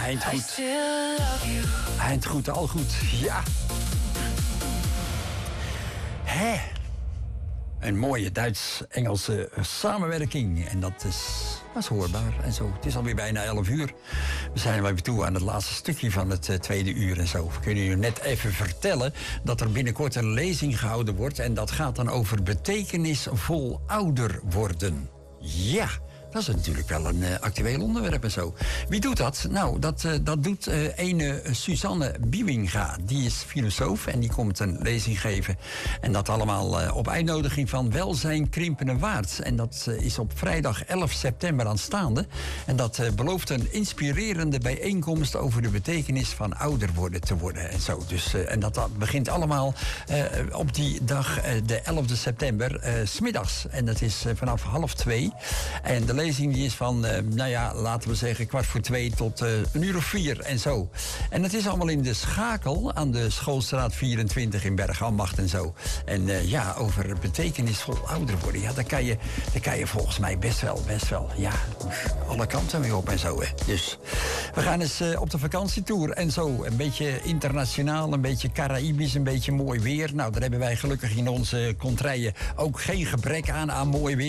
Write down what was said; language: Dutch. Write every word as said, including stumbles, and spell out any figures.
Eind goed. Eind goed, al goed. Ja. Hè. Een mooie Duits-Engelse samenwerking. En dat is, dat is hoorbaar en zo. Het is alweer bijna elf uur. We zijn weer toe aan het laatste stukje van het uh, tweede uur en zo. We kunnen u net even vertellen dat er binnenkort een lezing gehouden wordt. En dat gaat dan over betekenisvol ouder worden. Ja. Dat is natuurlijk wel een uh, actueel onderwerp en zo. Wie doet dat? Nou, dat, uh, dat doet uh, ene Suzanne Biewinga. Die is filosoof en die komt een lezing geven. En dat allemaal uh, op uitnodiging van Welzijn Krimpende Waard. En dat uh, is op vrijdag elf september aanstaande. En dat uh, belooft een inspirerende bijeenkomst over de betekenis van ouder worden te worden en zo. Dus, uh, en dat, dat begint allemaal uh, op die dag, uh, de elfde september, uh, 's middags. En dat is uh, vanaf half twee. En de lezing die is van, uh, nou ja, laten we zeggen kwart voor twee tot uh, een uur of vier en zo. En het is allemaal in de Schakel aan de Schoolstraat vierentwintig in Bergambacht en zo. En uh, ja, over betekenisvol ouder worden. Ja, daar kan je, daar kan je volgens mij best wel, best wel, ja, alle kanten mee op en zo. Hè. Dus we gaan eens uh, op de vakantietour en zo. Een beetje internationaal, een beetje Caraïbisch, een beetje mooi weer. Nou, daar hebben wij gelukkig in onze contraien ook geen gebrek aan, aan mooi weer.